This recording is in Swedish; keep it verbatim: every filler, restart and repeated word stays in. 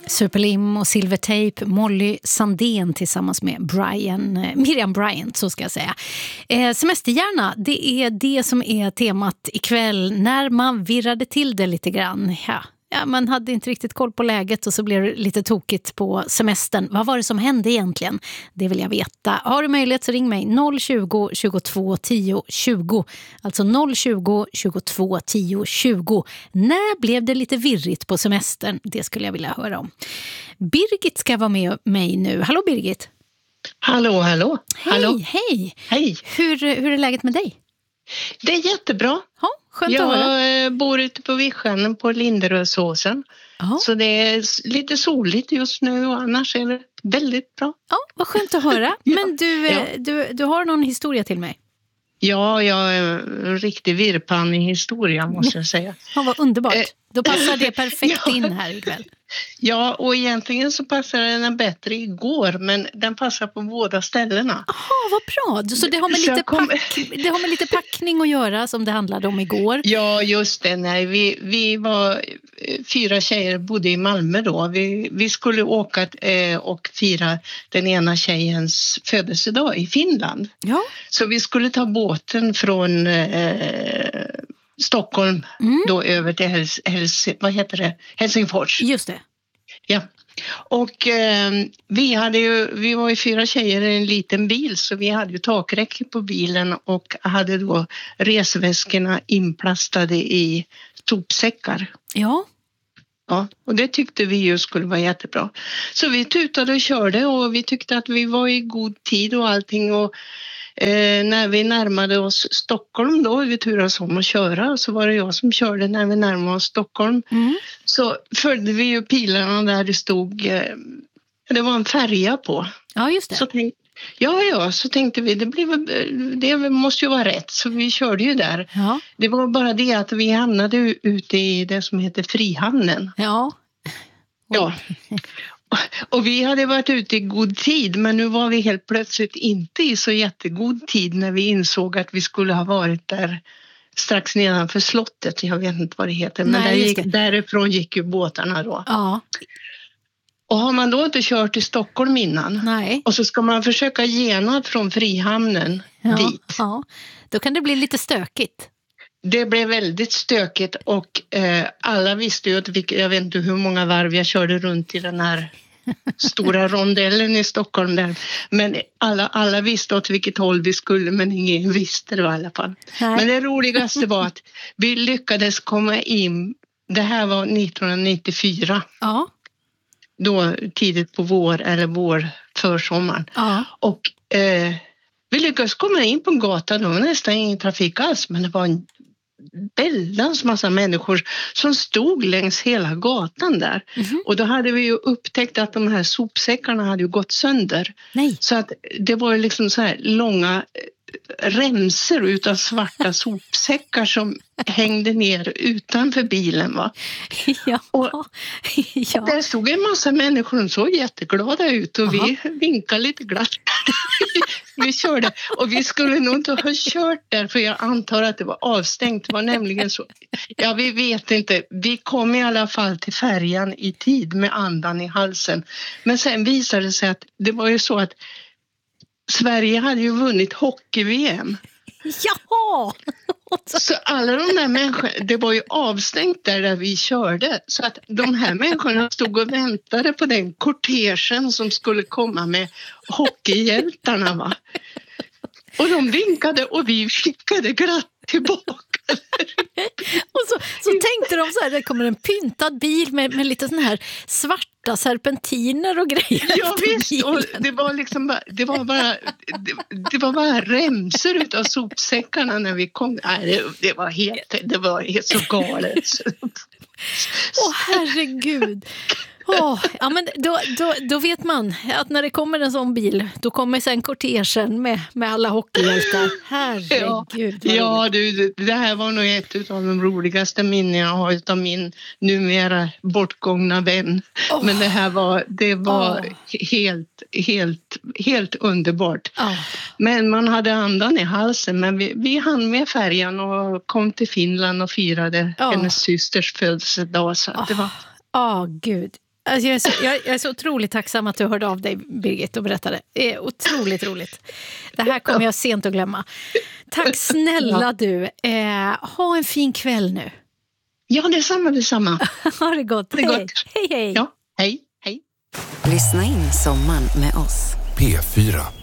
Superlim och Silvertape, Molly Sandén tillsammans med Brian, eh, Miriam Bryant, så ska jag säga. Eh, semesterhjärna, det är det som är temat ikväll när man virrade till det lite grann. Ja. Ja, man hade inte riktigt koll på läget och så blev det lite tokigt på semestern. Vad var det som hände egentligen? Det vill jag veta. Har du möjlighet så ring mig noll tjugo, tjugotvå, tio, tjugo. Alltså noll tjugo, tjugotvå, tio, tjugo. När blev det lite virrigt på semestern? Det skulle jag vilja höra om. Birgit ska vara med mig nu. Hallå Birgit. Hallå, hallå. Hej, hallå. hej. Hej. Hur, hur är läget med dig? Det är jättebra. Ja, skönt att höra. Jag bor ute på Vischan på Linderödsåsen. Ja. Så det är lite soligt just nu och annars är det väldigt bra. Ja, vad skönt att höra. Men du, ja. du, du har någon historia till mig? Ja, jag är en riktig virrpann i historia måste jag säga. Ja, vad underbart. Då passar det perfekt ja. in här ikväll. Ja, och egentligen så passar den bättre igår, men den passar på båda ställena. Jaha, vad bra. Så det har, med lite kom... pack... det har med lite packning att göra som det handlade om igår. Ja, just det. Nej, vi, vi var fyra tjejer, bodde i Malmö då. Vi, vi skulle åka eh, och fira den ena tjejens födelsedag i Finland. Ja. Så vi skulle ta båten från eh, Stockholm mm. då över till Hels, Hels, vad heter det? Helsingfors. Just det. Ja. Och eh, vi hade ju, vi var ju fyra tjejer i en liten bil så vi hade ju takräcke på bilen och hade då resväskorna inplastade i sopsäckar. Ja. Ja, och det tyckte vi ju skulle vara jättebra. Så vi tutade och körde och vi tyckte att vi var i god tid och allting och Eh, när vi närmade oss Stockholm då, vi turades om att köra och så var det jag som körde när vi närmade oss Stockholm. Mm. Så följde vi ju pilarna där det stod, eh, det var en färja på. Ja, just det. Så tänk, ja, ja, så tänkte vi, det, blev, det måste ju vara rätt, så vi körde ju där. Ja. Det var bara det att vi hamnade ute i det som heter Frihamnen. Ja. Ja. Och vi hade varit ute i god tid, men nu var vi helt plötsligt inte i så jättegod tid när vi insåg att vi skulle ha varit där strax nedanför slottet. Jag vet inte vad det heter, men Nej, där gick, därifrån gick ju båtarna då. Ja. Och har man då inte kört till Stockholm innan Nej. och så ska man försöka gena från Frihamnen ja. dit. Ja, då kan det bli lite stökigt. Det blev väldigt stökigt och eh, alla visste ju att vi, jag vet inte hur många varv jag körde runt i den här stora rondellen i Stockholm där. Men alla, alla visste åt vilket håll vi skulle, men ingen visste det i alla fall. Nej. Men det roligaste var att vi lyckades komma in, det här var nittonhundranittiofyra. Ja. Då tidigt på vår eller vår försommaren. Ja. Och eh, vi lyckades komma in på en gata, då var nästan ingen trafik alls, men det var en väldans massa människor som stod längs hela gatan där. Mm-hmm. Och då hade vi ju upptäckt att de här sopsäckarna hade ju gått sönder. Nej. Så att det var ju liksom så här långa remser utav svarta sopsäckar som hängde ner utanför bilen, va? Ja. Och ja. där stod en massa människor som såg jätteglada ut och Aha. vi vinkade lite glatt. Vi körde och vi skulle nog inte ha kört där för jag antar att det var avstängt. Det var nämligen så. Ja, vi vet inte. Vi kom i alla fall till färjan i tid med andan i halsen. Men sen visade det sig att det var ju så att Sverige hade ju vunnit hockey-V M. Jaha! Så alla de där människorna, det var ju avstängt där, där vi körde. Så att de här människorna stod och väntade på den kortegen som skulle komma med hockeyhjältarna, va? Och de vinkade och vi skickade glatt tillbaka. Och så, så tänkte de så här, det kommer en pyntad bil med, med lite sån här svarta serpentiner och grejer. Ja visst, och det var liksom bara, det var bara, det, det var bara remsor utav sopsäckarna när vi kom. Nej, det, det var helt, det var helt så galet. Åh herregud. Oh, ja, men då, då, då vet man att när det kommer en sån bil då kommer sen kortegen med, med alla hockeyhjältar. Herregud. Ja, ja du, det här var nog ett av de roligaste minnen jag har av min numera bortgångna vän. Oh. Men det här var, det var oh. helt, helt, helt underbart. Oh. Men man hade andan i halsen, men vi, vi hann med färjan och kom till Finland och firade oh. hennes systers födelsedag. Så oh. det var... Ja, oh, gud. Alltså jag, är så, jag, jag är så otroligt tacksam att du hörde av dig, Birgit, och berättade. Det är otroligt roligt. Det här kommer jag sent att glömma. Tack snälla ja. du. Eh, ha en fin kväll nu. Ja, det är samma, det är samma. Ha det gott. Det är hej. gott. Hej, hej. Ja, hej, hej. Lyssna in sommaren med oss. P fyra.